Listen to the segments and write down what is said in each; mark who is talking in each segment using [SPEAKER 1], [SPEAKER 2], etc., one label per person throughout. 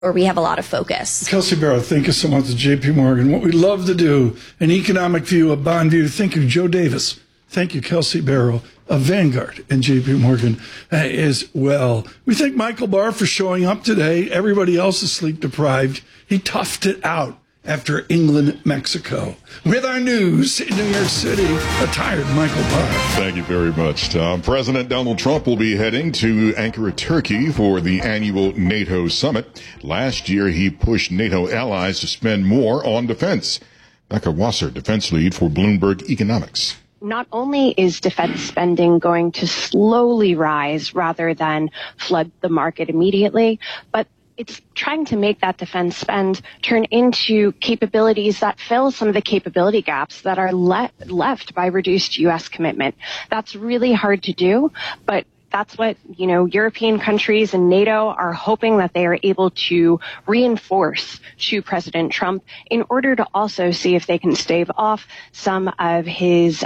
[SPEAKER 1] where we have a lot of focus.
[SPEAKER 2] Kelsey Barrow, thank you so much to JP Morgan. What we love to do, an economic view, a bond view. Thank you, Joe Davis. Thank you, Kelsey Barrow of Vanguard and JP Morgan as well. We thank Michael Barr for showing up today. Everybody else is sleep deprived. He toughed it out after England, Mexico. With our news in New York City, a tired Michael Barr.
[SPEAKER 3] Thank you very much, Tom. President Donald Trump will be heading to Ankara, Turkey for the annual NATO summit. Last year, he pushed NATO allies to spend more on defense. Becca Wasser, defense lead for Bloomberg Economics.
[SPEAKER 4] Not only is defense spending going to slowly rise rather than flood the market immediately, but it's trying to make that defense spend turn into capabilities that fill some of the capability gaps that are left by reduced U.S. commitment. That's really hard to do, but that's what, European countries and NATO are hoping that they are able to reinforce to President Trump in order to also see if they can stave off some of his,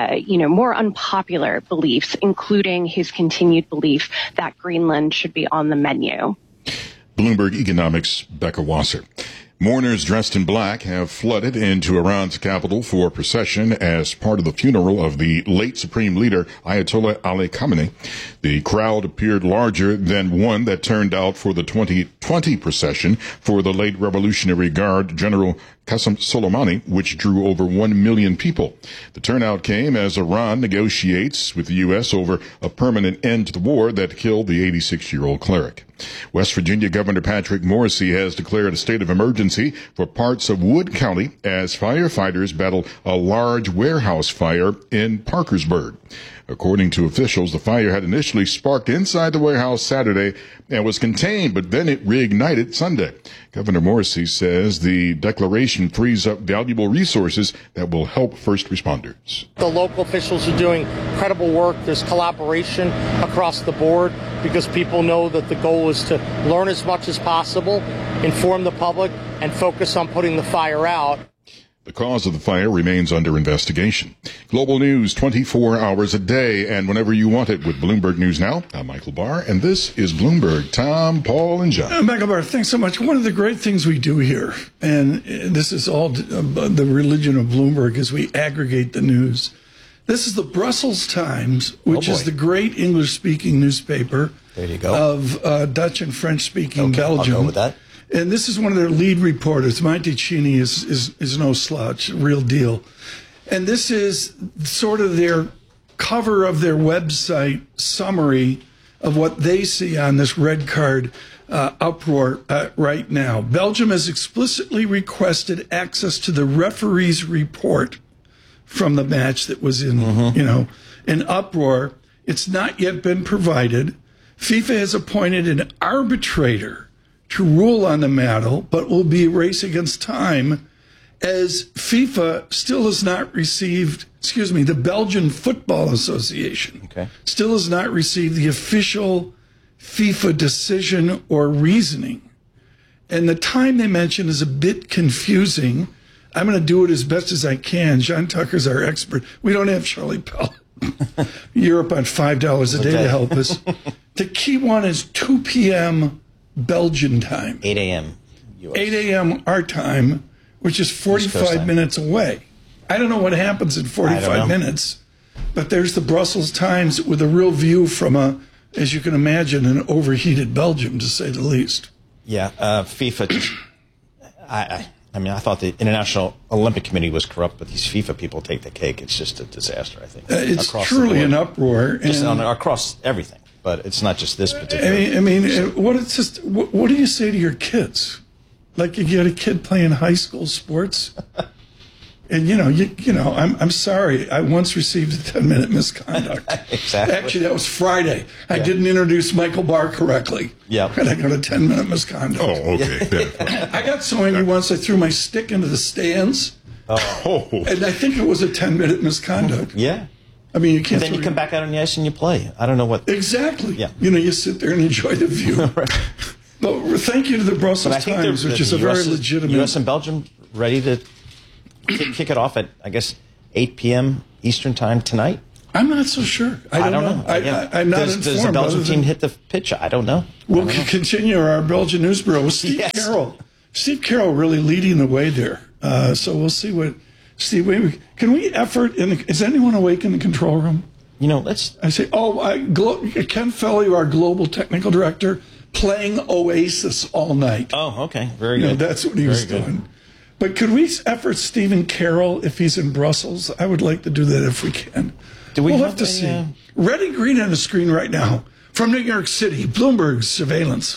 [SPEAKER 4] more unpopular beliefs, including his continued belief that Greenland should be on the menu.
[SPEAKER 3] Bloomberg Economics' Becca Wasser. Mourners dressed in black have flooded into Iran's capital for a procession as part of the funeral of the late Supreme Leader Ayatollah Ali Khamenei. The crowd appeared larger than one that turned out for the 2020 procession for the late Revolutionary Guard General Qasem Soleimani, which drew over 1 million people. The turnout came as Iran negotiates with the U.S. over a permanent end to the war that killed the 86-year-old cleric. West Virginia Governor Patrick Morrisey has declared a state of emergency for parts of Wood County as firefighters battle a large warehouse fire in Parkersburg. According to officials, the fire had initially sparked inside the warehouse Saturday and was contained, but then it reignited Sunday. Governor Morrisey says the declaration frees up valuable resources that will help first responders.
[SPEAKER 5] The local officials are doing incredible work. There's collaboration across the board because people know that the goal is to learn as much as possible, inform the public, and focus on putting the fire out.
[SPEAKER 3] The cause of the fire remains under investigation. Global news 24 hours a day and whenever you want it with Bloomberg News Now. I'm Michael Barr, and this is Bloomberg. Tom, Paul, and John.
[SPEAKER 2] Michael Barr, thanks so much. One of the great things we do here, and this is all the religion of Bloomberg, is we aggregate the news. This is the Brussels Times, which is the great English-speaking newspaper of Dutch and French-speaking Belgium.
[SPEAKER 6] I'll go with that.
[SPEAKER 2] And this is one of their lead reporters. Monticini is no slouch, real deal. And this is sort of their cover of their website summary of what they see on this red card uproar right now. Belgium has explicitly requested access to the referee's report from the match that was in, an uproar. It's not yet been provided. FIFA has appointed an arbitrator to rule on the matter, but will be a race against time as FIFA still has not received, the Belgian Football Association still has not received the official FIFA decision or reasoning. And the time they mention is a bit confusing. I'm going to do it as best as I can. John Tucker's our expert. We don't have Charlie Pell. Europe on $5 a day to help us. The key one is 2 p.m. Belgian time.
[SPEAKER 6] 8 a.m. US.
[SPEAKER 2] 8 a.m. our time, which is 45 minutes away. I don't know what happens in 45 minutes, but there's the Brussels Times with a real view from as you can imagine, an overheated Belgium, to say the least.
[SPEAKER 6] Yeah, FIFA. I thought the International Olympic Committee was corrupt, but these FIFA people take the cake. It's just a disaster, I think.
[SPEAKER 2] It's truly an uproar.
[SPEAKER 6] Just across everything. But it's not just this particular.
[SPEAKER 2] What do you say to your kids? Like if you had a kid playing high school sports, and I'm sorry. I once received a 10-minute misconduct.
[SPEAKER 6] Exactly.
[SPEAKER 2] Actually, that was Friday. I didn't introduce Michael Barr correctly.
[SPEAKER 6] Yeah.
[SPEAKER 2] And I got a 10-minute misconduct.
[SPEAKER 3] Oh, okay.
[SPEAKER 2] I got so angry once I threw my stick into the stands.
[SPEAKER 3] Oh.
[SPEAKER 2] And I think it was a 10-minute misconduct.
[SPEAKER 6] Yeah.
[SPEAKER 2] I mean, you can't.
[SPEAKER 6] And then you come back out on the ice and you play. I don't know what.
[SPEAKER 2] Exactly.
[SPEAKER 6] Yeah.
[SPEAKER 2] You sit there and enjoy the view.
[SPEAKER 6] Right.
[SPEAKER 2] But thank you to the Brussels Times, which is a very legitimate.
[SPEAKER 6] U.S. and Belgium ready to kick it off at, I guess, 8 p.m. Eastern time tonight.
[SPEAKER 2] I'm not so sure. I don't know. I'm not informed.
[SPEAKER 6] Does the Belgian team hit the pitch? I don't know.
[SPEAKER 2] We'll continue our Belgian news bureau with Steve Carroll. Steve Carroll really leading the way there. So we'll see what Steve. Can we effort? Is anyone awake in the control room?
[SPEAKER 6] Let's.
[SPEAKER 2] I say, Ken Felly, our global technical director, playing Oasis all night.
[SPEAKER 6] Oh, okay, very good.
[SPEAKER 2] That's what he was doing. But could we effort Stephen Carroll if he's in Brussels? I would like to do that if we can. We'll have to see. Red and green on the screen right now from New York City, Bloomberg surveillance.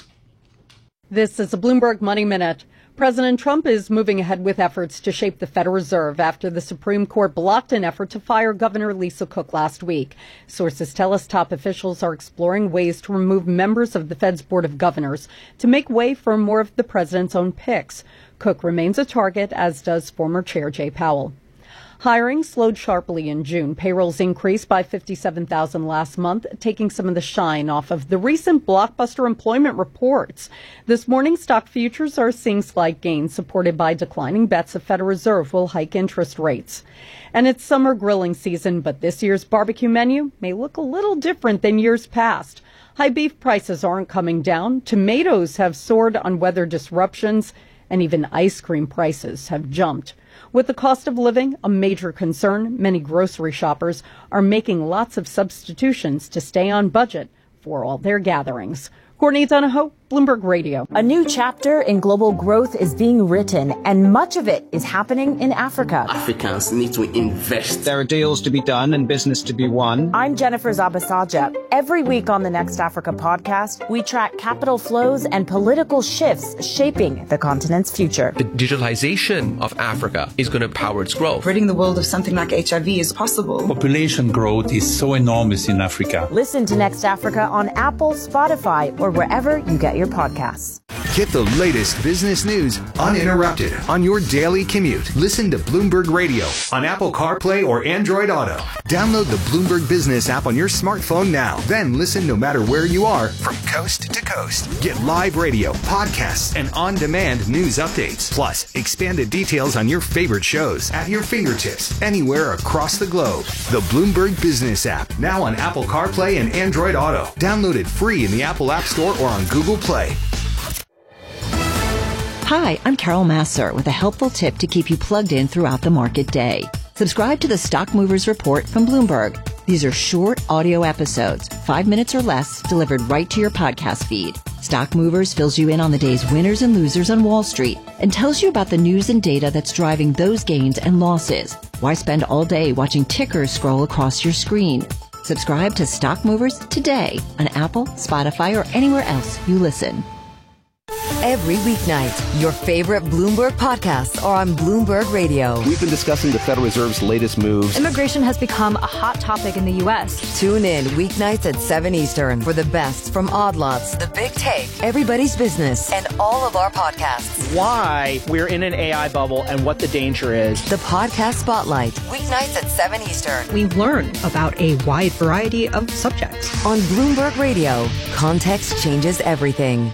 [SPEAKER 1] This is a Bloomberg Money Minute. President Trump is moving ahead with efforts to shape the Federal Reserve after the Supreme Court blocked an effort to fire Governor Lisa Cook last week. Sources tell us top officials are exploring ways to remove members of the Fed's Board of Governors to make way for more of the president's own picks. Cook remains a target, as does former Chair Jay Powell. Hiring slowed sharply in June. Payrolls increased by 57,000 last month, taking some of the shine off of the recent blockbuster employment reports. This morning, stock futures are seeing slight gains, supported by declining bets the Federal Reserve will hike interest rates. And it's summer grilling season, but this year's barbecue menu may look a little different than years past. High beef prices aren't coming down. Tomatoes have soared on weather disruptions, and even ice cream prices have jumped. With the cost of living a major concern, many grocery shoppers are making lots of substitutions to stay on budget for all their gatherings. Courtney Donahoe, Bloomberg Radio.
[SPEAKER 7] A new chapter in global growth is being written, and much of it is happening in Africa.
[SPEAKER 8] Africans need to invest.
[SPEAKER 9] There are deals to be done and business to be won.
[SPEAKER 7] I'm Jennifer Zabasaja. Every week on the Next Africa podcast, we track capital flows and political shifts shaping the continent's future.
[SPEAKER 10] The digitalization of Africa is going to power its growth.
[SPEAKER 11] Ridding the world of something like HIV is possible.
[SPEAKER 12] Population growth is so enormous in Africa.
[SPEAKER 7] Listen to Next Africa on Apple, Spotify, or wherever you get your podcasts.
[SPEAKER 13] Get the latest business news uninterrupted on your daily commute. Listen to Bloomberg Radio on Apple CarPlay or Android Auto. Download the Bloomberg Business app on your smartphone now. Then listen no matter where you are from coast to coast. Get live radio, podcasts, and on-demand news updates. Plus, expanded details on your favorite shows at your fingertips anywhere across the globe. The Bloomberg Business app, now on Apple CarPlay and Android Auto. Download it free in the Apple App Store or on Google Play.
[SPEAKER 14] Hi, I'm Carol Masser with a helpful tip to keep you plugged in throughout the market day. Subscribe to the Stock Movers Report from Bloomberg. These are short audio episodes, 5 minutes or less, delivered right to your podcast feed. Stock Movers fills you in on the day's winners and losers on Wall Street and tells you about the news and data that's driving those gains and losses. Why spend all day watching tickers scroll across your screen? Subscribe to Stock Movers today on Apple, Spotify, or anywhere else you listen.
[SPEAKER 15] Every weeknight, your favorite Bloomberg podcasts are on Bloomberg Radio.
[SPEAKER 16] We've been discussing the Federal Reserve's latest moves.
[SPEAKER 17] Immigration has become a hot topic in the U.S.
[SPEAKER 15] Tune in weeknights at 7 Eastern for the best from Odd Lots, The Big Take, Everybody's Business, and all of our podcasts.
[SPEAKER 9] Why we're in an AI bubble and what the danger is.
[SPEAKER 15] The Podcast Spotlight, weeknights at 7 Eastern.
[SPEAKER 18] We learn about a wide variety of subjects.
[SPEAKER 15] On Bloomberg Radio, context changes everything.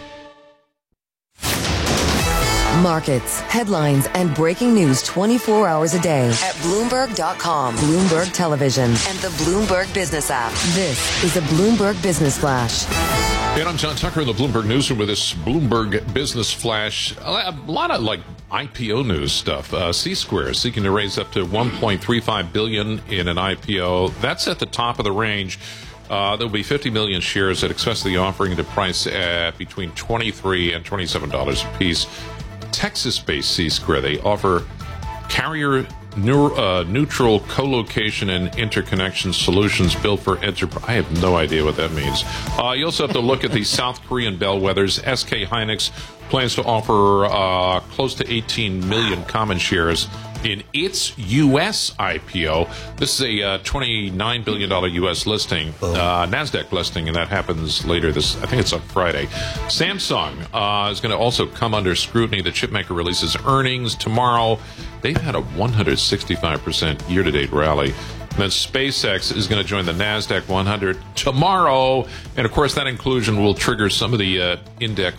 [SPEAKER 15] Markets, headlines, and breaking news 24 hours a day at Bloomberg.com, Bloomberg Television, and the Bloomberg Business app. This is a Bloomberg Business Flash.
[SPEAKER 19] And I'm John Tucker in the Bloomberg Newsroom with this Bloomberg Business Flash. A lot of IPO news stuff. C-Square seeking to raise up to $1.35 billion in an IPO. That's at the top of the range. There'll be 50 million shares that expect the offering to price at between $23 and $27 a piece. Texas-based C-Square. They offer carrier neutral co-location and interconnection solutions built for enterprise. I have no idea what that means. You also have to look at the South Korean bellwethers. SK Hynix plans to offer close to 18 million common shares in its U.S. IPO. This is a $29 billion U.S. listing, NASDAQ listing, and that happens later I think it's on Friday. Samsung is going to also come under scrutiny. The chipmaker releases earnings tomorrow. They've had a 165% year-to-date rally. And then SpaceX is going to join the NASDAQ 100 tomorrow. And, of course, that inclusion will trigger some of the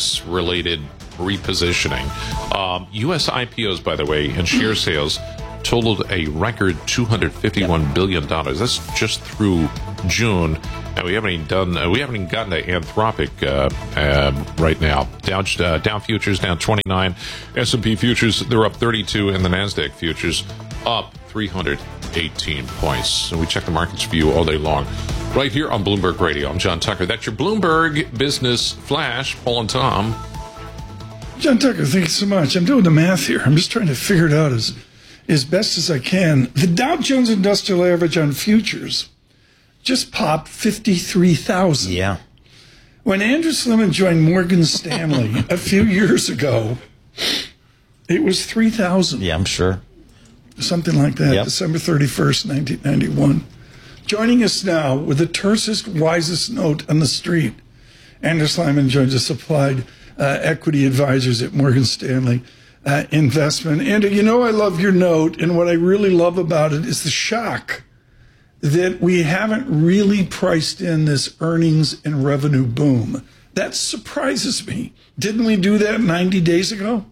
[SPEAKER 19] index-related repositioning. U.S. IPOs, by the way, and share sales totaled a record $251 billion. That's just through June. And we haven't even gotten to Anthropic right now. Dow futures down 29, S&P futures they're up 32, and the Nasdaq futures up 318 points. So we check the markets for you all day long, right here on Bloomberg Radio. I'm John Tucker. That's your Bloomberg Business Flash. Paul and Tom.
[SPEAKER 2] John Tucker, thank you so much. I'm doing the math here. I'm just trying to figure it out as best as I can. The Dow Jones Industrial Average on futures just popped 53,000.
[SPEAKER 6] Yeah.
[SPEAKER 2] When Andrew Sliman joined Morgan Stanley a few years ago, it was 3,000.
[SPEAKER 6] Yeah, I'm sure.
[SPEAKER 2] Something like that, December 31st, 1991. Joining us now with the tersest, wisest note on the street, Andrew Sliman joins us, Applied Equity Advisors at Morgan Stanley Investment. Andrew, you know I love your note, and what I really love about it is the shock that we haven't really priced in this earnings and revenue boom. That surprises me. Didn't we do that 90 days ago?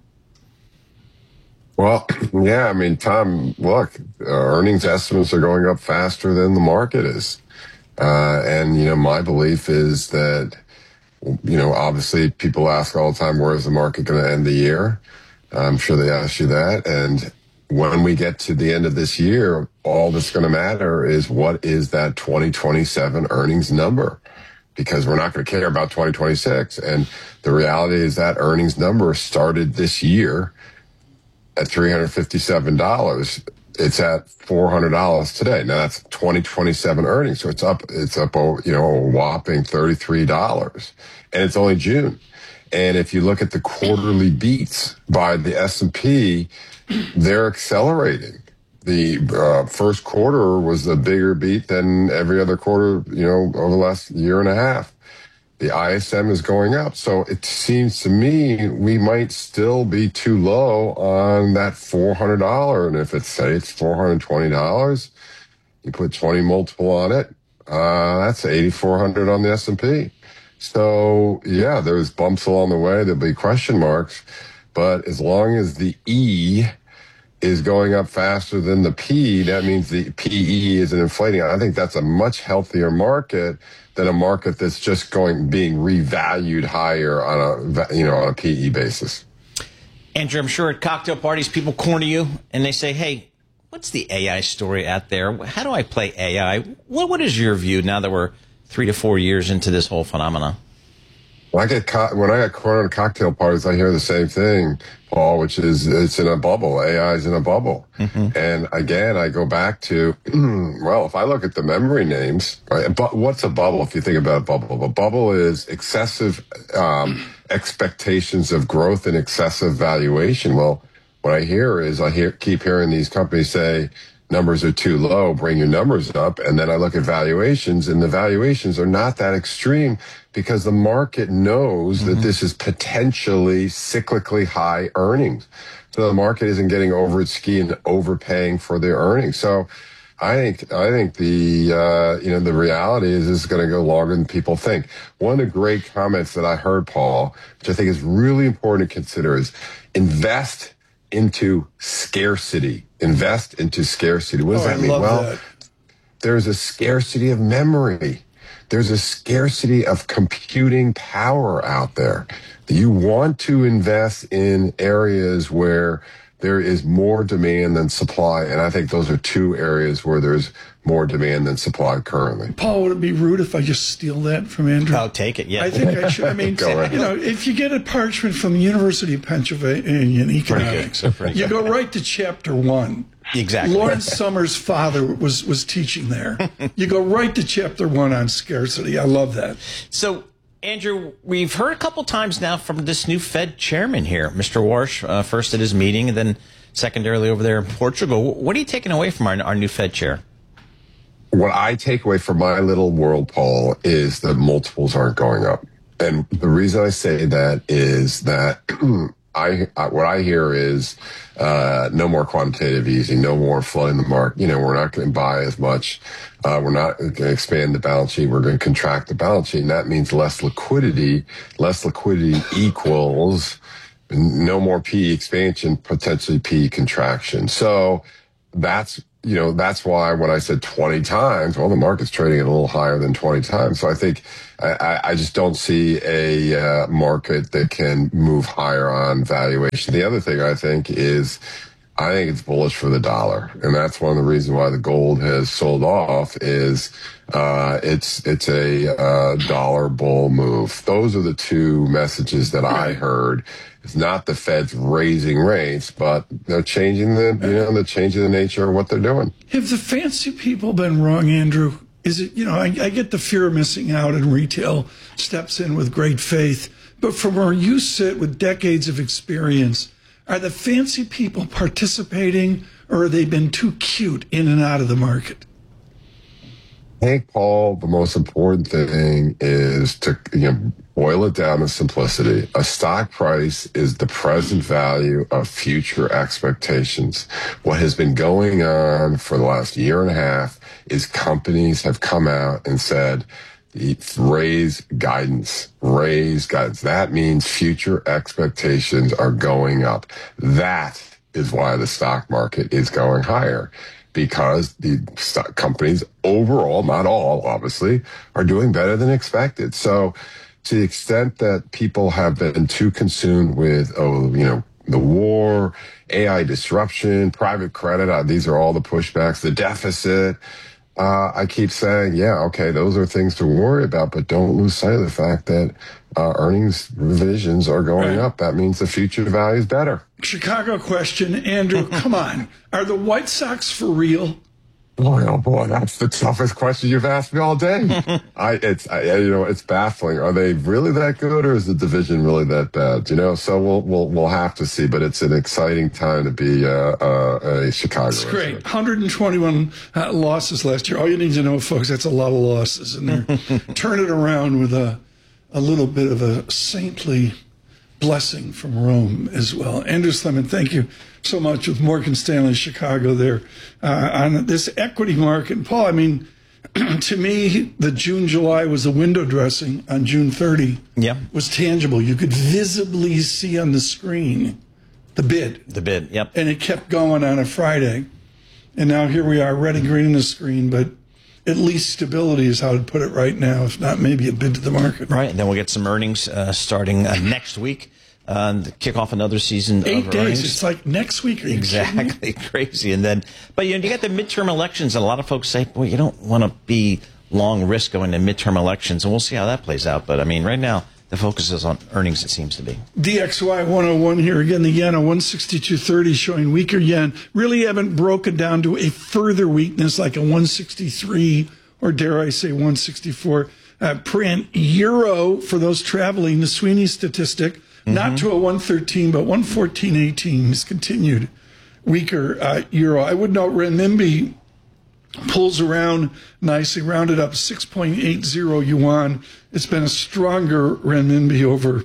[SPEAKER 20] Well, yeah, I mean, Tom, look, earnings estimates are going up faster than the market is. And, you know, my belief is that, you know, obviously people ask all the time, where is the market going to end the year? I'm sure they ask you that. And when we get to the end of this year, all that's going to matter is what is that 2027 earnings number, because we're not going to care about 2026. And the reality is that earnings number started this year at $357. It's at $400 today. Now that's 2027 earnings. So it's up, you know, a whopping $33, and it's only June. And if you look at the quarterly beats by the S&P, they're accelerating. The first quarter was a bigger beat than every other quarter, you know, over the last year and a half. The ISM is going up. So it seems to me we might still be too low on that $400. And if it's $420, you put 20 multiple on it, that's 8,400 on the S&P. So yeah, there's bumps along the way. There'll be question marks, but as long as the E is going up faster than the P, that means the PE isn't inflating. I think that's a much healthier market than a market that's just being revalued higher on a PE basis.
[SPEAKER 6] Andrew, I'm sure at cocktail parties people corner you and they say, "Hey, what's the AI story out there? How do I play AI?" What is your view now that we're 3 to 4 years into this whole phenomenon?
[SPEAKER 20] When I get cornered at cocktail parties, I hear the same thing, Paul, which is it's in a bubble. AI is in a bubble. Mm-hmm. And again, I go back to, well, if I look at the memory names, right, but what's a bubble if you think about a bubble? A bubble is excessive expectations of growth and excessive valuation. Well, what I hear is keep hearing these companies say, numbers are too low, bring your numbers up. And then I look at valuations, and the valuations are not that extreme because the market knows that this is potentially cyclically high earnings. So the market isn't getting over its ski and overpaying for their earnings. So I think the reality is this is going to go longer than people think. One of the great comments that I heard, Paul, which I think is really important to consider, is invest into scarcity. Invest into scarcity. What does that mean? Well, there's a scarcity of memory. There's a scarcity of computing power out there. You want to invest in areas where there is more demand than supply. And I think those are two areas where there's more demand than supply currently.
[SPEAKER 2] Paul, would it be rude if I just steal that from Andrew?
[SPEAKER 6] I'll take it, yeah.
[SPEAKER 2] I think I should. I mean, if you get a parchment from the University of Pennsylvania in economics, you go right to chapter 1.
[SPEAKER 6] Exactly.
[SPEAKER 2] Lawrence Summers' father was teaching there. You go right to chapter 1 on scarcity. I love that.
[SPEAKER 6] So, Andrew, we've heard a couple times now from this new Fed chairman here, Mr. Warsh, first at his meeting and then secondarily over there in Portugal. What are you taking away from our new Fed chair?
[SPEAKER 20] What I take away from my little world, Paul, is that multiples aren't going up. And the reason I say that is that what I hear is no more quantitative easing, no more flooding the market. We're not going to buy as much. We're not going to expand the balance sheet. We're going to contract the balance sheet. And that means less liquidity. Less liquidity equals no more PE expansion, potentially PE contraction. So that's why when I said 20 times, well, the market's trading at a little higher than 20 times. So I think I just don't see a market that can move higher on valuation. The other thing I think it's bullish for the dollar. And that's one of the reasons why the gold has sold off is it's a dollar bull move. Those are the two messages that I heard. It's not the Fed's raising rates, but they're changing they're changing the nature of what they're doing.
[SPEAKER 2] Have the fancy people been wrong, Andrew? Is it, I get the fear of missing out, and retail steps in with great faith. But from where you sit with decades of experience, are the fancy people participating, or have they been too cute in and out of the market?
[SPEAKER 20] I think, Paul, the most important thing is to boil it down to simplicity. A stock price is the present value of future expectations. What has been going on for the last year and a half is companies have come out and said, raise guidance. That means future expectations are going up. That is why the stock market is going higher, because the stock companies overall, not all, obviously, are doing better than expected. So to the extent that people have been too consumed with, the war, AI disruption, private credit, these are all the pushbacks, the deficit, I keep saying, those are things to worry about, but don't lose sight of the fact that earnings revisions are going up. That means the future value is better.
[SPEAKER 2] Chicago question, Andrew, come on. Are the White Sox for real?
[SPEAKER 20] Boy, oh boy, that's the toughest question you've asked me all day. It's baffling. Are they really that good, or is the division really that bad? So we'll have to see. But it's an exciting time to be a Chicago. It's
[SPEAKER 2] great. 121 losses last year. All you need to know, folks, that's a lot of losses, and they're turn it around with a little bit of a saintly blessing from Rome as well. Andrew Schlemin, thank you so much with Morgan Stanley Chicago there on this equity market. And Paul, to me, the June-July was a window dressing on June 30. Yeah. Was tangible. You could visibly see on the screen the bid. The bid, yep. And it kept going on a Friday. And now here we are, red and green on the screen, but at least stability is how to put it right now, if not maybe a bid to the market.
[SPEAKER 6] Right, and then we'll get some earnings starting next week. To kick off another season
[SPEAKER 2] 8
[SPEAKER 6] of
[SPEAKER 2] days.
[SPEAKER 6] earnings.
[SPEAKER 2] It's like next week.
[SPEAKER 6] Exactly. Crazy. And then, but you got the midterm elections, and a lot of folks say, boy, you don't want to be long risk going to midterm elections, and we'll see how that plays out. But right now, the focus is on earnings, it seems to be.
[SPEAKER 2] DXY 101 here again, the yen at 162.30 showing weaker yen. Really haven't broken down to a further weakness like a 163 or dare I say 164 print. Euro, for those traveling, the Sweeney statistic, not to a 113, but 114.18 has continued weaker euro. I would note renminbi pulls around nicely, rounded up 6.80 yuan. It's been a stronger renminbi over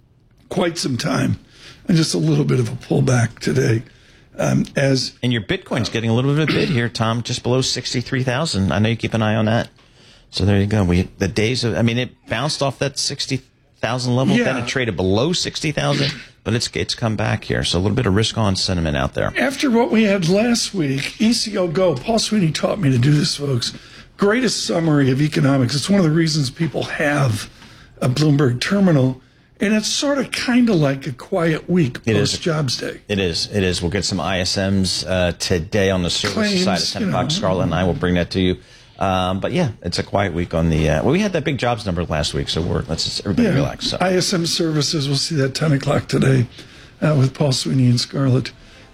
[SPEAKER 2] quite some time, and just a little bit of a pullback today.
[SPEAKER 6] And your Bitcoin's getting a little bit of a bid here, Tom, just below 63,000. I know you keep an eye on that. So there you go. The days of, it bounced off that 60,000 level, then it traded below 60,000, but it's come back here. So a little bit of risk on sentiment out there.
[SPEAKER 2] After what we had last week, ECO Go, Paul Sweeney taught me to do this, folks. Greatest summary of economics. It's one of the reasons people have a Bloomberg terminal. And it's sort of kind of like a quiet week post-jobs day.
[SPEAKER 6] It is. We'll get some ISMs today on the service side at 10 o'clock. Scarlett and I will bring that to you. But yeah, it's a quiet week on the. We had that big jobs number last week, so let's just everybody relax. So.
[SPEAKER 2] ISM services, we'll see that 10 o'clock today with Paul Sweeney and Scarlett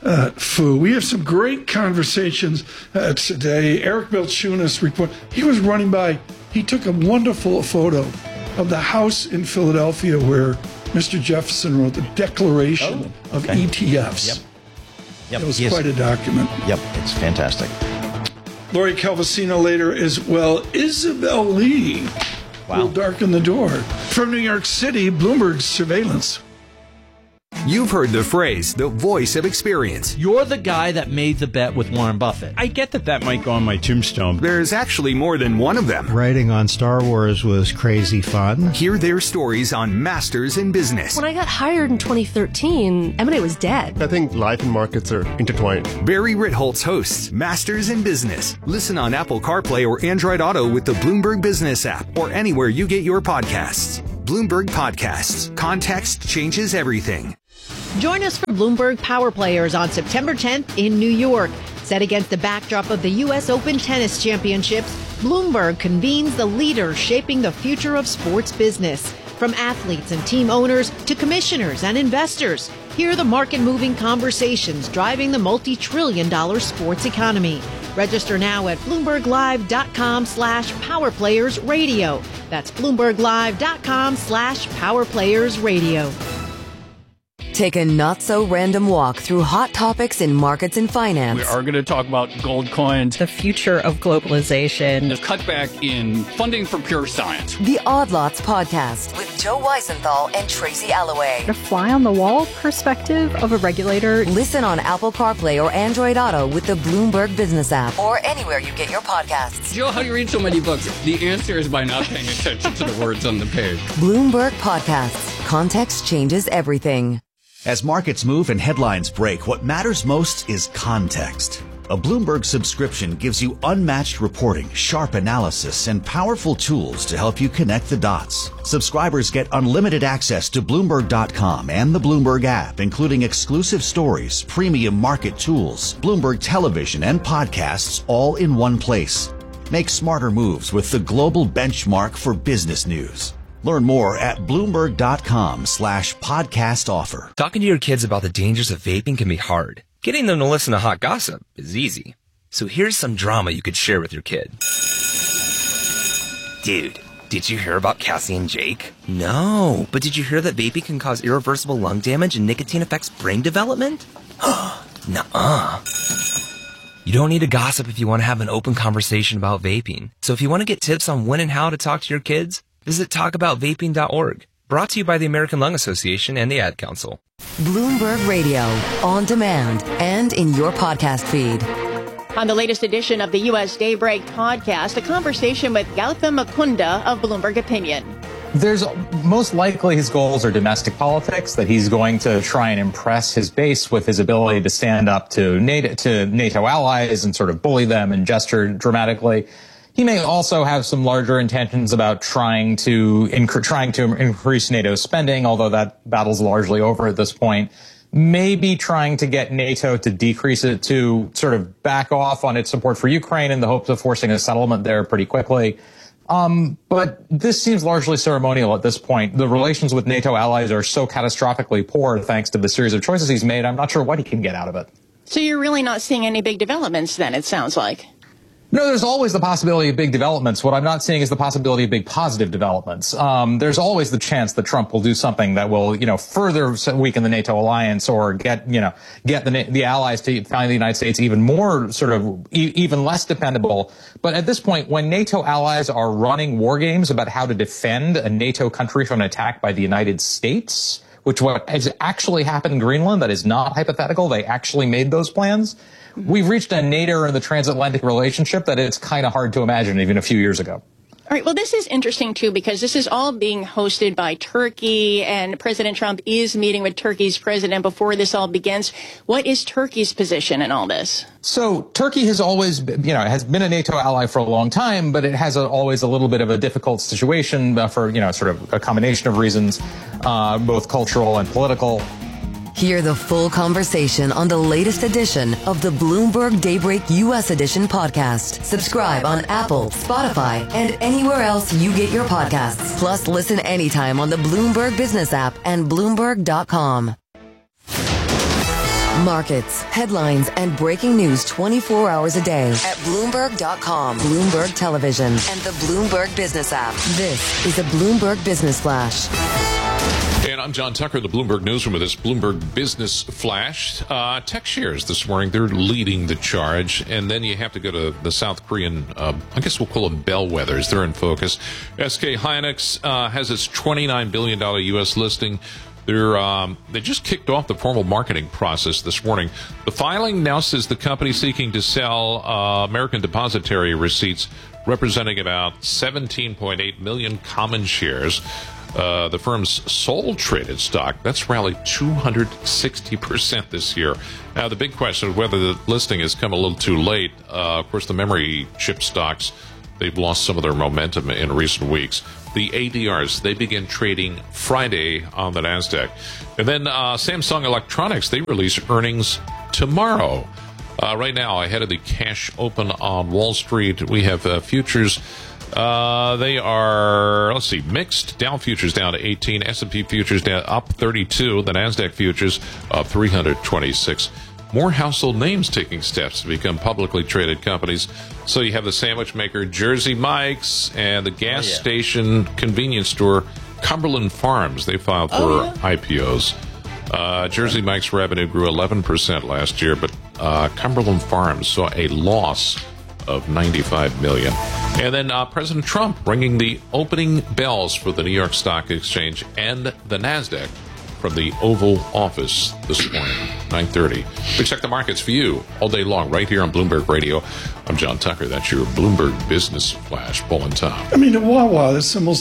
[SPEAKER 2] Fu. We have some great conversations today. Eric Balchunas report. He was running by. He took a wonderful photo of the house in Philadelphia where Mr. Jefferson wrote the Declaration of ETFs. Yep. It was quite a document.
[SPEAKER 6] Yep, it's fantastic.
[SPEAKER 2] Lori Calvasino later as well. Isabel Lee will darken the door. From New York City, Bloomberg Surveillance.
[SPEAKER 13] You've heard the phrase, the voice of experience.
[SPEAKER 21] You're the guy that made the bet with Warren Buffett.
[SPEAKER 22] I get that might go on my tombstone.
[SPEAKER 13] There's actually more than one of them.
[SPEAKER 22] Writing on Star Wars was crazy fun.
[SPEAKER 13] Hear their stories on Masters in Business.
[SPEAKER 23] When I got hired in 2013, M&A was dead.
[SPEAKER 24] I think life and markets are intertwined.
[SPEAKER 13] Barry Ritholtz hosts Masters in Business. Listen on Apple CarPlay or Android Auto with the Bloomberg Business app or anywhere you get your podcasts. Bloomberg Podcasts. Context changes everything.
[SPEAKER 25] Join us for Bloomberg Power Players on September 10th in New York. Set against the backdrop of the U.S. Open Tennis Championships, Bloomberg convenes the leaders shaping the future of sports business. From athletes and team owners to commissioners and investors, hear the market-moving conversations driving the multi-trillion-dollar sports economy. Register now at BloombergLive.com/PowerPlayersRadio. That's BloombergLive.com/PowerPlayersRadio.
[SPEAKER 15] Take a not-so-random walk through hot topics in markets and finance.
[SPEAKER 26] We are going to talk about gold coins,
[SPEAKER 27] the future of globalization,
[SPEAKER 26] the cutback in funding for pure science.
[SPEAKER 15] The Odd Lots Podcast with Joe Weisenthal and Tracy Alloway.
[SPEAKER 17] The fly-on-the-wall perspective of a regulator.
[SPEAKER 15] Listen on Apple CarPlay or Android Auto with the Bloomberg Business app or anywhere you get your podcasts.
[SPEAKER 26] Joe, how do you read so many books? The answer is by not paying attention to the words on the page.
[SPEAKER 15] Bloomberg Podcasts. Context changes everything.
[SPEAKER 28] As markets move and headlines break, what matters most is context. A Bloomberg subscription gives you unmatched reporting, sharp analysis, and powerful tools to help you connect the dots. Subscribers get unlimited access to Bloomberg.com and the Bloomberg app, including exclusive stories, premium market tools, Bloomberg television, and podcasts all in one place. Make smarter moves with the global benchmark for business news. Learn more at Bloomberg.com/podcast offer.
[SPEAKER 10] Talking to your kids about the dangers of vaping can be hard. Getting them to listen to hot gossip is easy. So here's some drama you could share with your kid. Dude, did you hear about Cassie and Jake? No, but did you hear that vaping can cause irreversible lung damage and nicotine affects brain development? Nuh-uh. You don't need to gossip if you want to have an open conversation about vaping. So if you want to get tips on when and how to talk to your kids, visit talkaboutvaping.org. Brought to you by the American Lung Association and the Ad Council.
[SPEAKER 15] Bloomberg Radio, on demand and in your podcast feed.
[SPEAKER 29] On the latest edition of the U.S. Daybreak podcast, a conversation with Gautam Mukunda of Bloomberg Opinion.
[SPEAKER 30] There's most likely his goals are domestic politics, that he's going to try and impress his base with his ability to stand up to NATO allies and sort of bully them and gesture dramatically. He may also have some larger intentions about trying to increase NATO spending, although that battle's largely over at this point. Maybe trying to get NATO to decrease it, to sort of back off on its support for Ukraine in the hopes of forcing a settlement there pretty quickly. But this seems largely ceremonial at this point. The relations with NATO allies are so catastrophically poor thanks to the series of choices he's made. I'm not sure what he can get out of it.
[SPEAKER 29] So you're really not seeing any big developments then, it sounds like.
[SPEAKER 30] No, there's always the possibility of big developments. What I'm not seeing is the possibility of big positive developments. There's always the chance that Trump will do something that will, further weaken the NATO alliance or get the allies to find the United States even more even less dependable. But at this point, when NATO allies are running war games about how to defend a NATO country from an attack by the United States, which what has actually happened in Greenland, that is not hypothetical. They actually made those plans. We've reached a nadir in the transatlantic relationship that it's kind of hard to imagine even a few years ago.
[SPEAKER 29] All right. Well, this is interesting, too, because this is all being hosted by Turkey, and President Trump is meeting with Turkey's president before this all begins. What is Turkey's position in all this?
[SPEAKER 30] So Turkey has always, has been a NATO ally for a long time, but it has always a little bit of a difficult situation for, sort of a combination of reasons, both cultural and political.
[SPEAKER 15] Hear the full conversation on the latest edition of the Bloomberg Daybreak U.S. Edition podcast. Subscribe on Apple, Spotify, and anywhere else you get your podcasts. Plus, listen anytime on the Bloomberg Business app and Bloomberg.com. Markets, headlines, and breaking news 24 hours a day at Bloomberg.com, Bloomberg Television, and the Bloomberg Business app. This is a Bloomberg Business Flash.
[SPEAKER 19] And I'm John Tucker, the Bloomberg Newsroom with this Bloomberg Business Flash. Tech shares this morning, they're leading the charge. And then you have to go to the South Korean, I guess we'll call them bellwethers. They're in focus. SK Hynix has its $29 billion U.S. listing They just kicked off the formal marketing process this morning. The filing now says the company seeking to sell American Depository receipts representing about 17.8 million common shares. The firm's sole traded stock, that's rallied 260% this year. Now, the big question is whether the listing has come a little too late. Of course, the memory chip stocks, they've lost some of their momentum in recent weeks. The ADRs, they begin trading Friday on the NASDAQ. And then Samsung Electronics, they release earnings tomorrow. Right now, ahead of the cash open on Wall Street, we have futures. They are, mixed. Dow futures down to 18, S&P futures down up 32, the NASDAQ futures up 326. More household names taking steps to become publicly traded companies. So you have the sandwich maker Jersey Mike's and the gas station convenience store Cumberland Farms. They filed for IPOs. Jersey Mike's revenue grew 11% last year, but Cumberland Farms saw a loss of $95 million. And then President Trump ringing the opening bells for the New York Stock Exchange and the NASDAQ from the Oval Office this morning, 9:30. We check the markets for you all day long right here on Bloomberg Radio. I'm John Tucker. That's your Bloomberg Business Flash. Bull and Tom.
[SPEAKER 2] I mean, at Wawa, the symbol's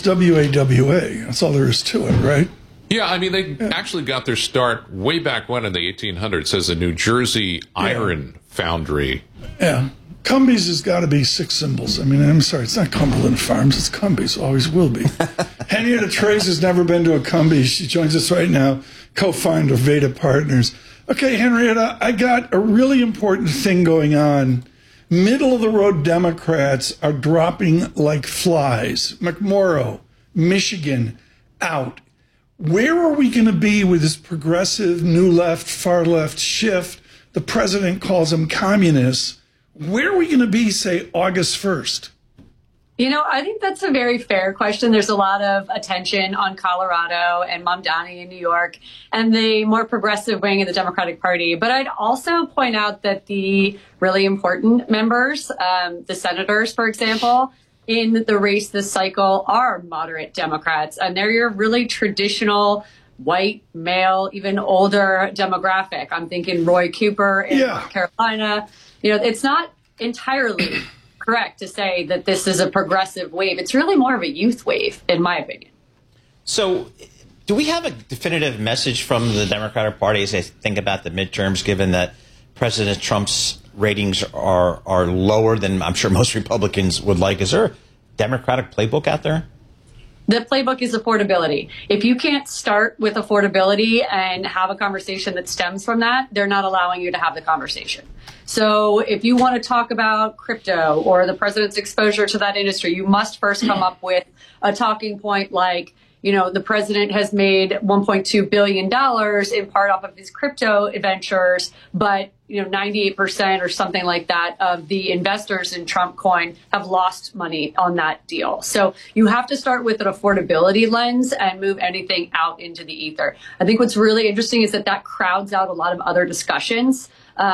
[SPEAKER 2] WAWA. That's all there is to it, right?
[SPEAKER 19] Yeah, I mean, they actually got their start way back when in the 1800s as a New Jersey iron foundry.
[SPEAKER 2] Yeah. Cumbies has got to be 6 symbols. I mean, I'm sorry, it's not Cumberland Farms, it's Cumbies, always will be. Henrietta Trace has never been to a Cumbies. She joins us right now, co-founder of Veda Partners. Okay, Henrietta, I got a really important thing going on. Middle-of-the-road Democrats are dropping like flies. McMorrow, Michigan, out. Where are we going to be with this progressive, new left, far left shift? The president calls them communists. Where are we going to be, say, August 1st?
[SPEAKER 1] You know, I think that's a very fair question. There's a lot of attention on Colorado and Mamdani in New York and the more progressive wing of the Democratic Party. But I'd also point out that the really important members, the senators, for example, in the race this cycle are moderate Democrats. And they're your really traditional white, male, even older demographic. I'm thinking Roy Cooper in North Carolina. You know, it's not entirely correct to say that this is a progressive wave. It's really more of a youth wave, in my opinion.
[SPEAKER 6] So do we have a definitive message from the Democratic Party as they think about the midterms, given that President Trump's ratings are lower than I'm sure most Republicans would like? Is there a Democratic playbook out there?
[SPEAKER 1] The playbook is affordability. If you can't start with affordability and have a conversation that stems from that, they're not allowing you to have the conversation. So if you want to talk about crypto or the president's exposure to that industry, you must first come up with a talking point like, you know, the president has made $1.2 billion in part off of his crypto ventures, but, you know, 98% or something like that of the investors in Trump coin have lost money on that deal. So you have to start with an affordability lens and move anything out into the ether. I think what's really interesting is that crowds out a lot of other discussions.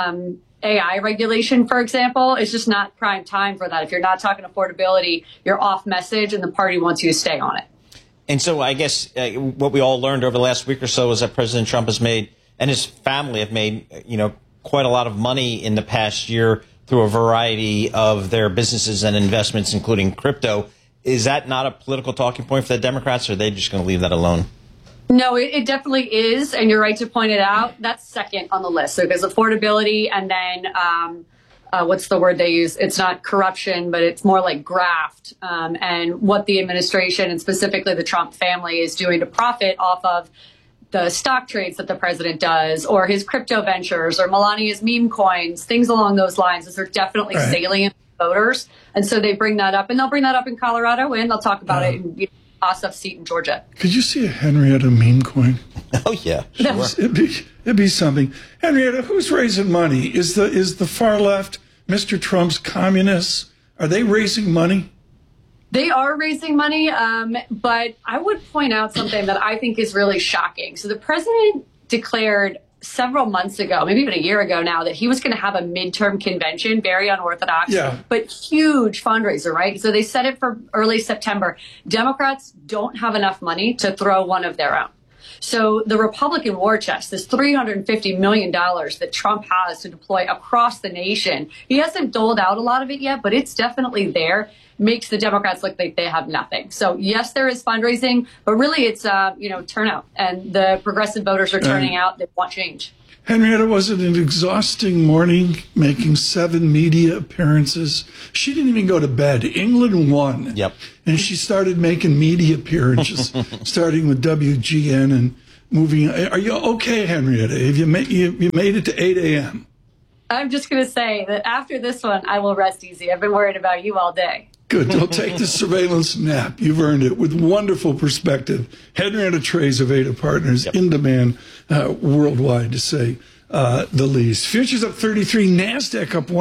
[SPEAKER 1] AI regulation, for example, is just not prime time for that. If you're not talking affordability, you're off message and the party wants you to stay on it.
[SPEAKER 6] And so I guess what we all learned over the last week or so is that President Trump has made, and his family have made, you know, quite a lot of money in the past year through a variety of their businesses and investments, including crypto. Is that not a political talking point for the Democrats, or are they just going to leave that alone?
[SPEAKER 1] No, it definitely is. And you're right to point it out. That's second on the list. So there's affordability and then what's the word they use? It's not corruption, but it's more like graft. And what the administration and specifically the Trump family is doing to profit off of the stock trades that the president does or his crypto ventures or Melania's meme coins, things along those lines. Those are definitely salient voters. And so they bring that up and they'll bring that up in Colorado and they'll talk about it in Ossoff seat in Georgia.
[SPEAKER 2] Could you see a Henrietta meme coin?
[SPEAKER 6] Oh, yeah.
[SPEAKER 2] Sure. It'd be something. Henrietta, who's raising money? Is the far left, Mr. Trump's communists, are they raising money?
[SPEAKER 1] They are raising money, but I would point out something that I think is really shocking. So the president declared several months ago, maybe even a year ago now, that he was going to have a midterm convention, very unorthodox, but huge fundraiser, right? So they set it for early September. Democrats don't have enough money to throw one of their own. So the Republican war chest, this $350 million that Trump has to deploy across the nation, he hasn't doled out a lot of it yet, but it's definitely there, makes the Democrats look like they have nothing. So yes, there is fundraising, but really it's, turnout, and the progressive voters are turning out. They want change.
[SPEAKER 2] Henrietta, was it an exhausting morning, making 7 media appearances? She didn't even go to bed. England won.
[SPEAKER 6] Yep.
[SPEAKER 2] And she started making media appearances, starting with WGN and moving. Are you okay, Henrietta? Have you made it to 8 a.m.?
[SPEAKER 1] I'm just going to say that after this one, I will rest easy. I've been worried about you all day.
[SPEAKER 2] Good. Don't take the surveillance nap. You've earned it with wonderful perspective. Henrietta Trays of Ada Partners, in demand worldwide, to say the least. Futures up 33, NASDAQ up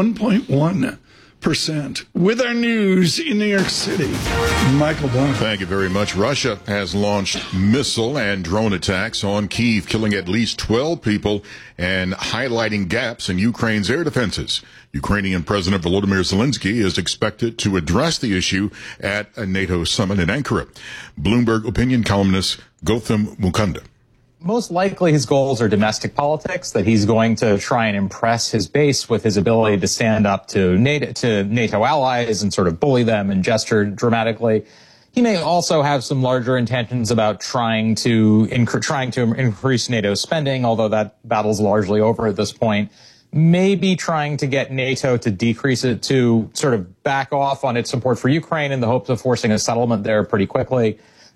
[SPEAKER 2] 1.1%. With our news in New York City, Michael Blank.
[SPEAKER 3] Thank you very much. Russia has launched missile and drone attacks on Kyiv, killing at least 12 people and highlighting gaps in Ukraine's air defenses. Ukrainian President Volodymyr Zelensky is expected to address the issue at a NATO summit in Ankara. Bloomberg opinion columnist Gautam Mukunda.
[SPEAKER 30] Most likely his goals are domestic politics, that he's going to try and impress his base with his ability to stand up to NATO allies and sort of bully them and gesture dramatically. He may also have some larger intentions about trying to increase NATO spending, although that battle's largely over at this point. Maybe trying to get NATO to decrease it, to sort of back off on its support for Ukraine in the hopes of forcing a settlement there pretty quickly.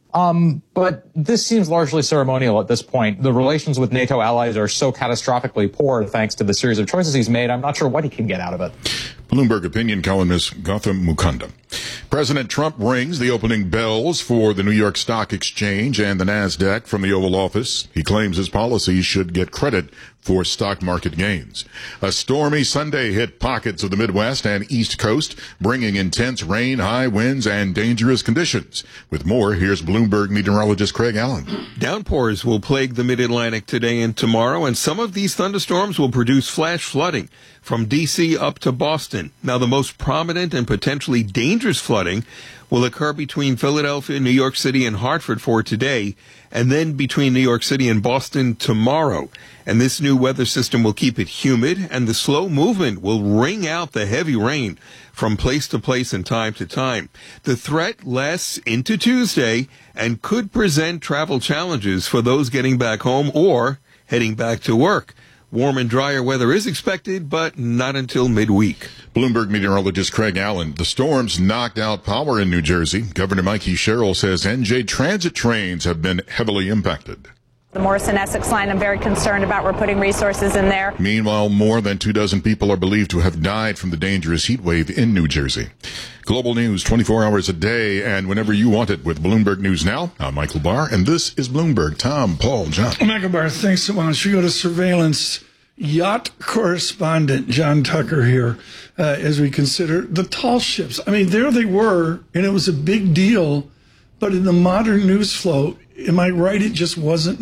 [SPEAKER 30] But this seems largely ceremonial at this point. The relations with NATO allies are so catastrophically poor thanks to the series of choices he's made. I'm not sure what he can get out of it.
[SPEAKER 3] Bloomberg opinion columnist Gautam Mukunda. President Trump rings the opening bells for the New York Stock Exchange and the NASDAQ from the Oval Office. He claims his policies should get credit for stock market gains. A stormy Sunday hit pockets of the Midwest and East Coast, bringing intense rain, high winds, and dangerous conditions. With more, here's Bloomberg meteorologist Craig Allen.
[SPEAKER 4] Downpours will plague the Mid-Atlantic today and tomorrow, and some of these thunderstorms will produce flash flooding from D.C. up to Boston. Now, the most prominent and potentially dangerous flooding will occur between Philadelphia, New York City, and Hartford for today, and then between New York City and Boston tomorrow. And this new weather system will keep it humid, and the slow movement will wring out the heavy rain from place to place and time to time. The threat lasts into Tuesday and could present travel challenges for those getting back home or heading back to work. Warm and drier weather is expected, but not until midweek.
[SPEAKER 3] Bloomberg meteorologist Craig Allen. The storms knocked out power in New Jersey. Governor Mikey Sherrill says NJ Transit trains have been heavily impacted.
[SPEAKER 5] The Morrison-Essex line, I'm very concerned about. We're putting resources in there.
[SPEAKER 3] Meanwhile, more than 24 people are believed to have died from the dangerous heat wave in New Jersey. Global news 24 hours a day and whenever you want it with Bloomberg News Now. I'm Michael Barr, and this is Bloomberg. Tom, Paul, John.
[SPEAKER 2] Michael Barr, thanks so much. We go to surveillance yacht correspondent John Tucker here as we consider the tall ships. I mean, there they were, and it was a big deal. But in the modern news flow, am I right? It just wasn't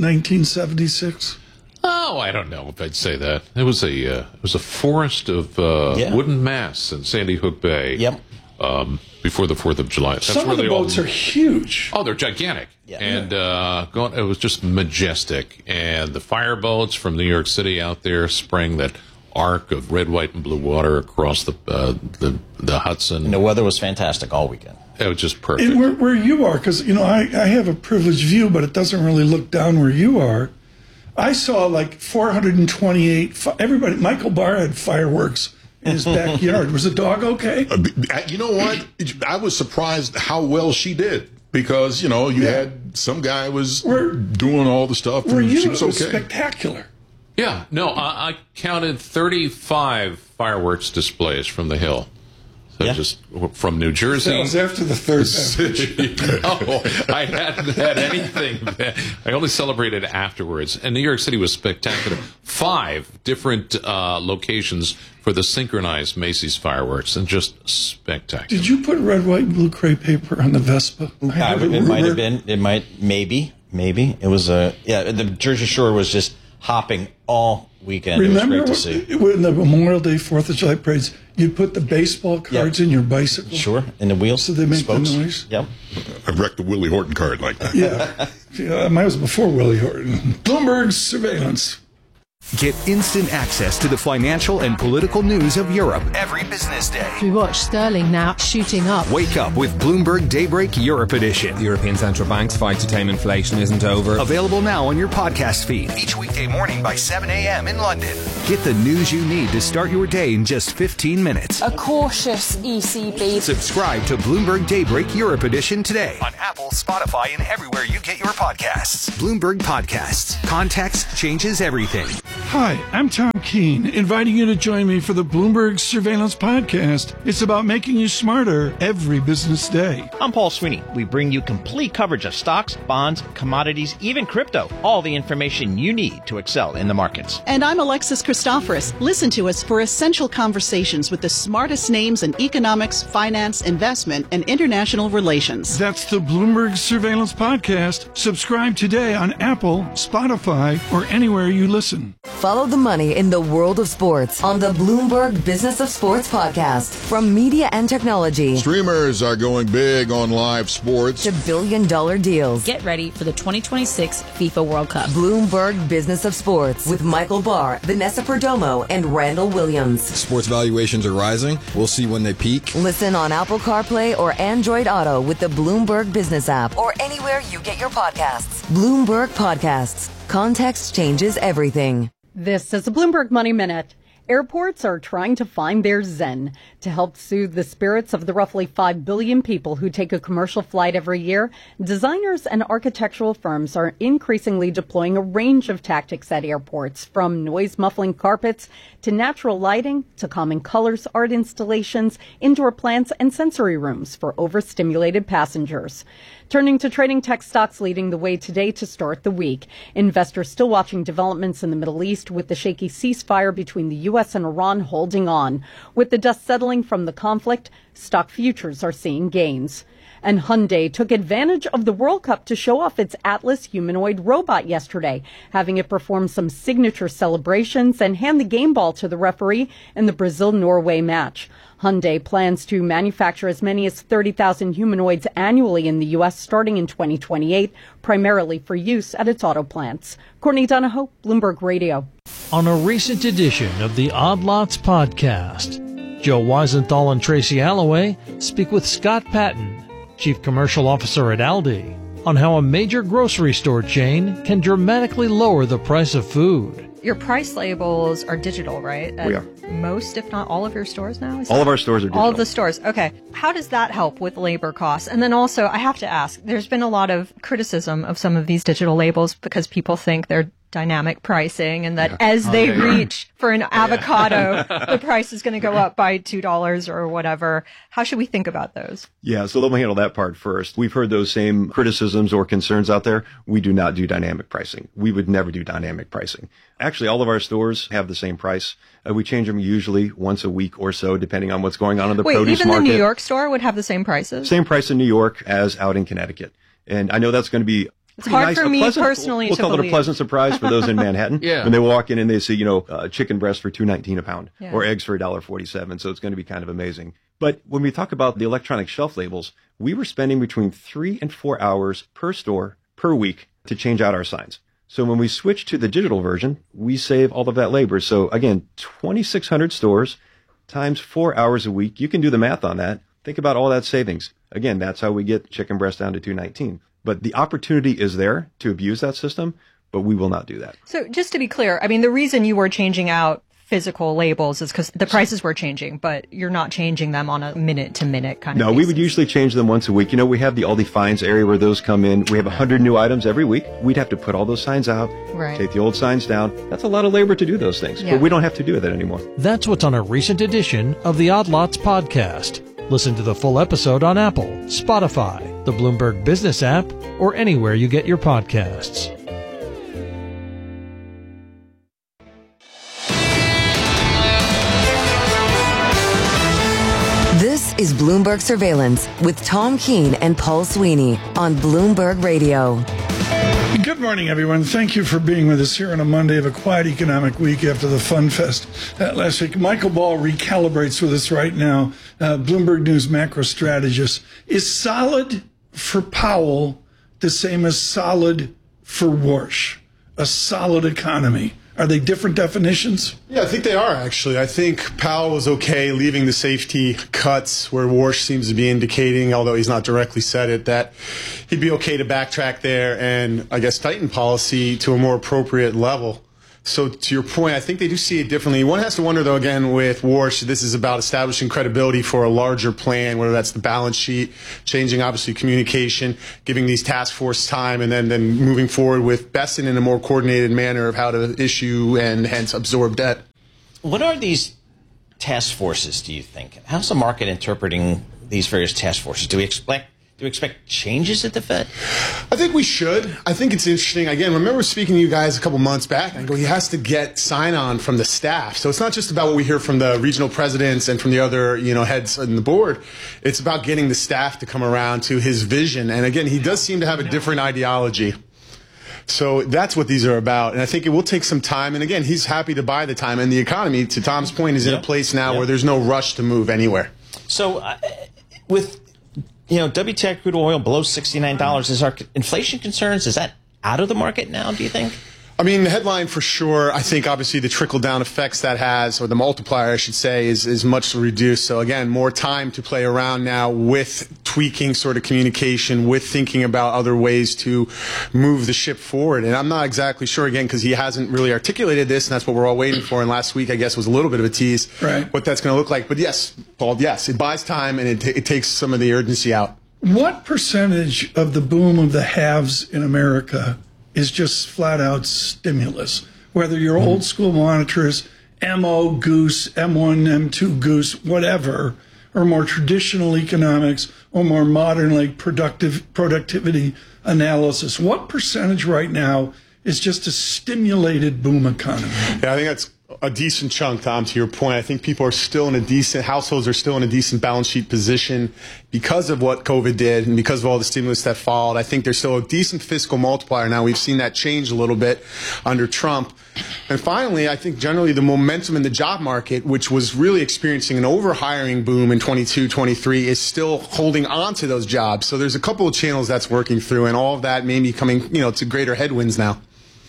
[SPEAKER 2] 1976.
[SPEAKER 19] Oh, I don't know if I'd say that. It was a forest of wooden masts in Sandy Hook Bay.
[SPEAKER 6] Yep.
[SPEAKER 19] Before the 4th of July. That's
[SPEAKER 2] Some
[SPEAKER 19] where
[SPEAKER 2] of the boats are huge.
[SPEAKER 19] Oh, they're gigantic. Yeah. And it was just majestic. And the fireboats from New York City out there spraying that arc of red, white, and blue water across the Hudson.
[SPEAKER 6] And the weather was fantastic all weekend.
[SPEAKER 19] It was just perfect.
[SPEAKER 2] And where you are, because, I have a privileged view, but it doesn't really look down where you are. I saw like 428, everybody, Michael Barr had fireworks in his backyard. Was the dog okay?
[SPEAKER 3] You know what? I was surprised how well she did. Because, you had some guy was doing all the stuff.
[SPEAKER 2] Were you?
[SPEAKER 3] She was
[SPEAKER 2] it was
[SPEAKER 3] okay.
[SPEAKER 2] Spectacular.
[SPEAKER 19] Yeah. No, I counted 35 fireworks displays from the Hill. So just from New Jersey.
[SPEAKER 2] That was after the third beverage.
[SPEAKER 19] No, I hadn't had anything. I only celebrated afterwards. And New York City was spectacular. 5 different locations for the synchronized Macy's fireworks, and just spectacular.
[SPEAKER 2] Did you put red, white, and blue crepe paper on the Vespa?
[SPEAKER 6] It might have been. It might, maybe. It was the Jersey Shore was just hopping all weekend.
[SPEAKER 2] Remember,
[SPEAKER 6] it was great to see.
[SPEAKER 2] When the Memorial Day, 4th of July parades, you'd put the baseball cards in your bicycle.
[SPEAKER 6] Sure, in the wheels.
[SPEAKER 2] So they make
[SPEAKER 6] spokes.
[SPEAKER 2] the noise.
[SPEAKER 6] Yep.
[SPEAKER 3] I wrecked the Willie Horton card like that.
[SPEAKER 2] Yeah. Mine was before Willie Horton. Bloomberg Surveillance.
[SPEAKER 13] Get instant access to the financial and political news of Europe every business day.
[SPEAKER 23] We watch sterling now shooting up.
[SPEAKER 13] Wake up with Bloomberg Daybreak Europe Edition.
[SPEAKER 7] The European Central Bank's fight to tame inflation isn't over.
[SPEAKER 13] Available now on your podcast feed. Each weekday morning by 7 a.m. in London. Get the news you need to start your day in just 15 minutes.
[SPEAKER 8] A cautious ECB.
[SPEAKER 13] Subscribe to Bloomberg Daybreak Europe Edition today on Apple, Spotify, and everywhere you get your podcasts. Bloomberg Podcasts. Context changes everything.
[SPEAKER 2] Hi, I'm Tom Keene, inviting you to join me for the Bloomberg Surveillance Podcast. It's about making you smarter every business day.
[SPEAKER 9] I'm Paul Sweeney. We bring you complete coverage of stocks, bonds, commodities, even crypto. All the information you need to excel in the markets.
[SPEAKER 11] And I'm Alexis Christoforous. Listen to us for essential conversations with the smartest names in economics, finance, investment, and international relations.
[SPEAKER 2] That's the Bloomberg Surveillance Podcast. Subscribe today on Apple, Spotify, or anywhere you listen.
[SPEAKER 15] Follow the money in the world of sports on the Bloomberg Business of Sports podcast. From media and technology.
[SPEAKER 3] Streamers are going big on live sports.
[SPEAKER 15] To billion-dollar deals.
[SPEAKER 12] Get ready for the 2026 FIFA World Cup.
[SPEAKER 15] Bloomberg Business of Sports with Michael Barr, Vanessa Perdomo, and Randall Williams.
[SPEAKER 14] Sports valuations are rising. We'll see when they peak.
[SPEAKER 15] Listen on Apple CarPlay or Android Auto with the Bloomberg Business app or anywhere you get your podcasts. Bloomberg Podcasts. Context changes everything.
[SPEAKER 17] This is a Bloomberg Money Minute. Airports are trying to find their zen to help soothe the spirits of the roughly 5 billion people who take a commercial flight every year. Designers and architectural firms are increasingly deploying a range of tactics at airports, from noise-muffling carpets to natural lighting to calming colors, art installations, indoor plants, and sensory rooms for overstimulated passengers. Turning to trading, tech stocks leading the way today to start the week. Investors still watching developments in the Middle East, with the shaky ceasefire between the U.S. and Iran holding on. With the dust settling from the conflict, stock futures are seeing gains. And Hyundai took advantage of the World Cup to show off its Atlas humanoid robot yesterday, having it perform some signature celebrations and hand the game ball to the referee in the Brazil-Norway match. Hyundai plans to manufacture as many as 30,000 humanoids annually in the U.S. starting in 2028, primarily for use at its auto plants. Courtney Donahoe, Bloomberg Radio.
[SPEAKER 16] On a recent edition of the Odd Lots podcast, Joe Weisenthal and Tracy Alloway speak with Scott Patton, Chief Commercial Officer at Aldi, on how a major grocery store chain can dramatically lower the price of food.
[SPEAKER 27] Your price labels are digital, right?
[SPEAKER 18] We are.
[SPEAKER 27] Most, if not all of your stores now?
[SPEAKER 18] All of our stores are digital.
[SPEAKER 27] All of the stores. Okay. How does that help with labor costs? And then also, I have to ask, there's been a lot of criticism of some of these digital labels because people think they're dynamic pricing and that as they reach for an avocado, the price is going to go up by $2 or whatever. How should we think about those?
[SPEAKER 18] Yeah, so let me handle that part first. We've heard those same criticisms or concerns out there. We do not do dynamic pricing. We would never do dynamic pricing. Actually, all of our stores have the same price. We change them usually once a week or so, depending on what's going on in the produce
[SPEAKER 27] even
[SPEAKER 18] market.
[SPEAKER 27] The New York store would have the same prices?
[SPEAKER 18] Same price in New York as out in Connecticut. And I know that's going to be
[SPEAKER 27] it's hard for me personally to believe.
[SPEAKER 18] We'll call it a pleasant surprise for those in Manhattan. When they walk in and they see, chicken breast for $2.19 a pound or eggs for $1.47. So it's going to be kind of amazing. But when we talk about the electronic shelf labels, we were spending between 3 and 4 hours per store per week to change out our signs. So when we switch to the digital version, we save all of that labor. So again, 2,600 stores times 4 hours a week. You can do the math on that. Think about all that savings. Again, that's how we get chicken breast down to $2.19. But the opportunity is there to abuse that system, but we will not do that.
[SPEAKER 27] So just to be clear, I mean, the reason you were changing out physical labels is because the prices were changing, but you're not changing them on a minute-to-minute kind of basis.
[SPEAKER 18] No, we would usually change them once a week. We have the Aldi Finds area where those come in. We have 100 new items every week. We'd have to put all those signs out, take the old signs down. That's a lot of labor to do those things, but we don't have to do that anymore.
[SPEAKER 16] That's what's on a recent edition of the Odd Lots podcast. Listen to the full episode on Apple, Spotify, the Bloomberg Business app, or anywhere you get your podcasts.
[SPEAKER 15] This is Bloomberg Surveillance with Tom Keene and Paul Sweeney on Bloomberg Radio.
[SPEAKER 2] Good morning, everyone. Thank you for being with us here on a Monday of a quiet economic week after the Fun Fest last week. Michael Ball recalibrates with us right now, Bloomberg News macro strategist. Is solid for Powell the same as solid for Warsh, a solid economy? Are they different definitions?
[SPEAKER 1] Yeah, I think they are, actually. I think Powell was okay leaving the safety cuts where Warsh seems to be indicating, although he's not directly said it, that he'd be okay to backtrack there and, I guess, tighten policy to a more appropriate level. So to your point, I think they do see it differently. One has to wonder, though, again, with Warsh, this is about establishing credibility for a larger plan, whether that's the balance sheet, changing, obviously, communication, giving these task force time, and then moving forward with Bessent in a more coordinated manner of how to issue and hence absorb debt.
[SPEAKER 6] What are these task forces, do you think? How's the market interpreting these various task forces? Do we expect changes at the Fed?
[SPEAKER 1] I think we should. I think it's interesting. Again, remember speaking to you guys a couple months back, I go, he has to get sign-on from the staff. So it's not just about what we hear from the regional presidents and from the other, heads on the board. It's about getting the staff to come around to his vision. And again, he does seem to have a different ideology. So that's what these are about. And I think it will take some time. And again, he's happy to buy the time. And the economy, to Tom's point, is in a place now where there's no rush to move anywhere.
[SPEAKER 6] So with WTI crude oil below $69, is our inflation concerns, is that out of the market now, do you think?
[SPEAKER 1] I mean, the headline for sure, I think obviously the trickle-down effects that has, or the multiplier, I should say, is much reduced. So again, more time to play around now with tweaking sort of communication, with thinking about other ways to move the ship forward. And I'm not exactly sure, again, because he hasn't really articulated this, and that's what we're all waiting for. And last week, I guess, was a little bit of a tease, what that's going to look like. But yes, Paul, yes, it buys time, and it takes some of the urgency out.
[SPEAKER 2] What percentage of the boom of the haves in America is just flat out stimulus? Whether you're old school monitors, MO Goose, M1, M2 Goose, whatever, or more traditional economics, or more modern like productivity analysis. What percentage right now is just a stimulated boom economy?
[SPEAKER 1] Yeah, I think that's a decent chunk, Tom, to your point. I think people are still in a decent, households are still in a decent balance sheet position because of what COVID did and because of all the stimulus that followed. I think there's still a decent fiscal multiplier. Now, we've seen that change a little bit under Trump. And finally, I think generally the momentum in the job market, which was really experiencing an overhiring boom in 22, 23, is still holding on to those jobs. So there's a couple of channels that's working through, and all of that may be coming, to greater headwinds now.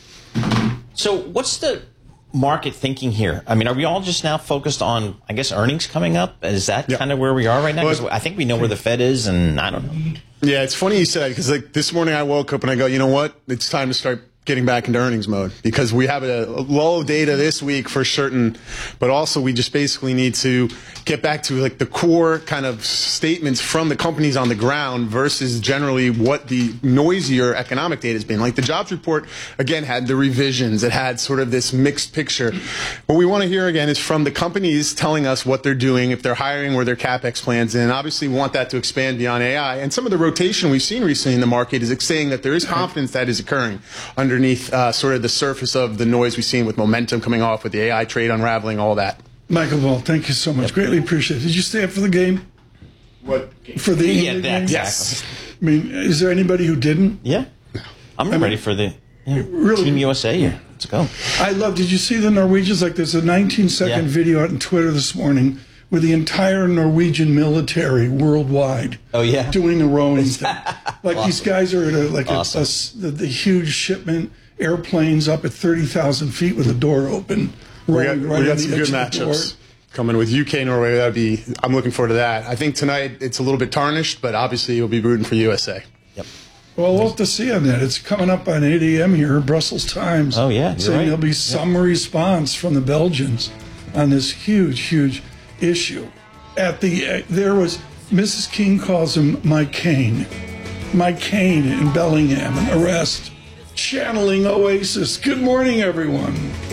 [SPEAKER 6] So what's the market thinking here? I mean, are we all just now focused on, I guess, earnings coming up? Is that kind of where we are right now? Because I think we know where the Fed is, and I don't know.
[SPEAKER 1] Yeah, it's funny you said that, because this morning I woke up and I go, you know what? It's time to start getting back into earnings mode, because we have a low data this week for certain, but also we just basically need to get back to the core kind of statements from the companies on the ground versus generally what the noisier economic data has been. Like the jobs report, again, had the revisions. It had sort of this mixed picture. What we want to hear, again, is from the companies telling us what they're doing, if they're hiring, where their CapEx plans, and obviously we want that to expand beyond AI. And some of the rotation we've seen recently in the market is saying that there is confidence that is occurring underneath sort of the surface of the noise we've seen with momentum coming off, with the AI trade unraveling, all that.
[SPEAKER 2] Michael Ball, thank you so much. Greatly appreciate it. Did you stay up for the game?
[SPEAKER 1] What game?
[SPEAKER 2] For the
[SPEAKER 6] game?
[SPEAKER 1] Yes.
[SPEAKER 2] I mean, is there anybody who didn't?
[SPEAKER 6] Yeah. I'm ready for the Team USA here. Let's go.
[SPEAKER 2] Did you see the Norwegians? There's a 19-second video out on Twitter this morning with the entire Norwegian military worldwide doing the rowing thing. These guys are at the huge shipment, airplanes up at 30,000 feet with the door open.
[SPEAKER 1] We got some good matchups coming with UK, Norway. I'm looking forward to that. I think tonight it's a little bit tarnished, but obviously you'll be rooting for USA.
[SPEAKER 6] Yep.
[SPEAKER 2] Well, we'll have to see on that. It's coming up on 8 a.m. here, Brussels Times.
[SPEAKER 6] Oh, yeah.
[SPEAKER 2] Saying there'll be some response from the Belgians on this huge issue. There was, Mrs. King calls him Mike Cain. Mike Cain in Bellingham, an arrest. Channeling Oasis. Good morning, everyone.